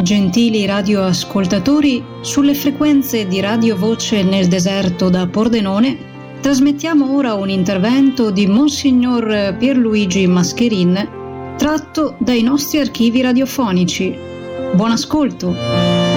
Gentili radioascoltatori, sulle frequenze di Radio Voce nel deserto da Pordenone trasmettiamo ora un intervento di Monsignor Pierluigi Mascherin tratto dai nostri archivi radiofonici. Buon ascolto!